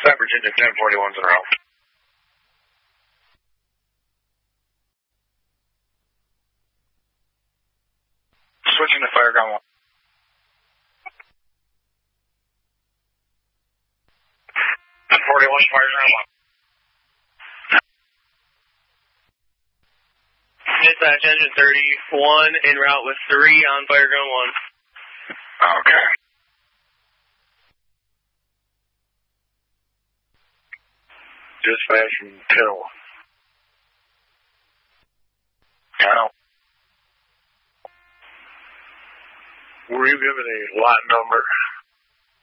South Virginia 1041's en route. Switching to Fireground 1. 41 Fireground 1. Dispatch engine 31 en route with 3 on Fireground 1. Okay. Dispatch from Till. Now, were you given a lot number?